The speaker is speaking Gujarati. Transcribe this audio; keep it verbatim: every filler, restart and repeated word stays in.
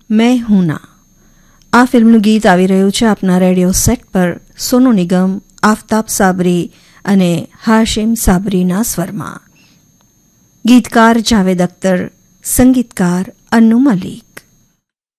મેં હું ના. આ ફિલ્મનું ગીત આવી રહ્યું છે આપના રેડિયો સેટ પર સોનુ નિગમ, આફતાબ સાબરી અને હાશિમ સાબરીના સ્વરમાં. ગીતકાર જાવેદ અખ્તર, સંગીતકાર અન્નુ મલિક.